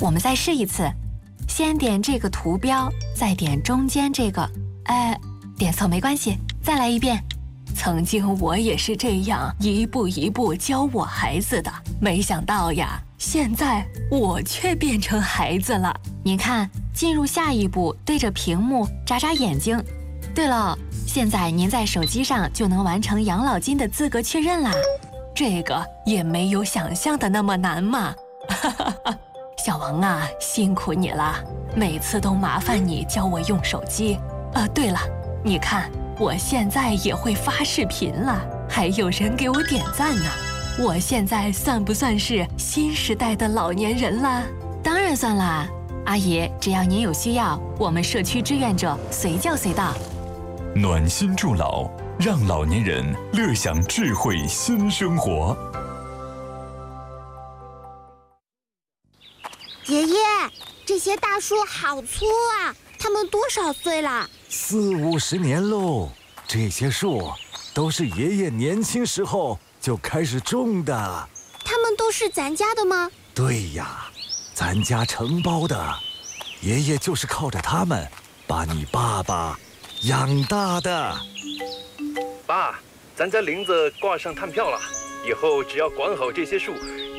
我们再试一次，先点这个图标，再点中间这个。点错没关系，再来一遍。曾经我也是这样一步一步教我孩子的，没想到呀，现在我却变成孩子了。您看，进入下一步，对着屏幕眨眨眼睛。对了，现在您在手机上就能完成养老金的资格确认啦。这个也没有想象的那么难嘛。小王啊，辛苦你了，每次都麻烦你教我用手机。对了，你看我现在也会发视频了，还有人给我点赞呢。我现在算不算是新时代的老年人啦？当然算啦，阿姨，只要您有需要，我们社区志愿者随叫随到。 暖心助老，让老年人乐享智慧新生活。 爷爷，这些大树好粗啊，它们多少岁了 ？40、50年喽。这些树都是爷爷年轻时候就开始种的。 它们都是咱家的吗？ 对呀，咱家承包的。爷爷就是靠着它们把你爸爸养大的。 爸，咱家林子挂上碳票了，以后只要管好这些树，